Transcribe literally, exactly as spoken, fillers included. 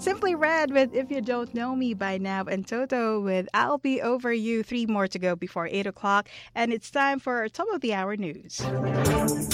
Simply Red with If You Don't Know Me by Nav and Toto with I'll Be Over You. Three more to go before eight o'clock. And it's time for our top of the hour news.